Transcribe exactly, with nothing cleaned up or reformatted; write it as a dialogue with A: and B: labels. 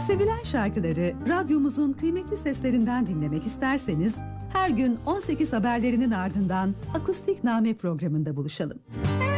A: Sevilen şarkıları radyomuzun kıymetli seslerinden dinlemek isterseniz her gün on sekiz haberlerinin ardından Akustik Name programında buluşalım.